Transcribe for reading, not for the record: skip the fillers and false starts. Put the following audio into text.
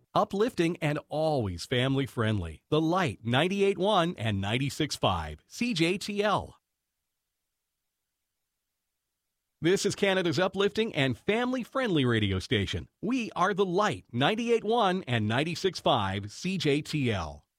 uplifting, and always family friendly. The Light 98.1 and 96.5 CJTL. This is Canada's uplifting and family-friendly radio station. We are The Light 98.1 and 96.5 CJTL.